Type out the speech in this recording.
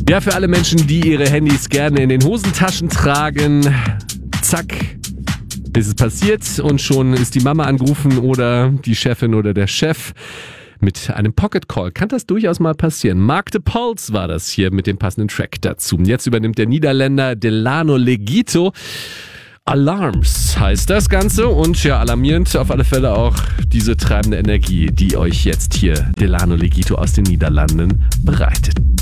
Ja, für alle Menschen, die ihre Handys gerne in den Hosentaschen tragen, zack, ist es passiert und schon ist die Mama angerufen oder die Chefin oder der Chef mit einem Pocket Call. Kann das durchaus mal passieren. Mark de Puls war das hier mit dem passenden Track dazu. Jetzt übernimmt der Niederländer Delano Legito. Alarms heißt das Ganze und ja, alarmierend auf alle Fälle auch diese treibende Energie, die euch jetzt hier Delano Legito aus den Niederlanden bereitet.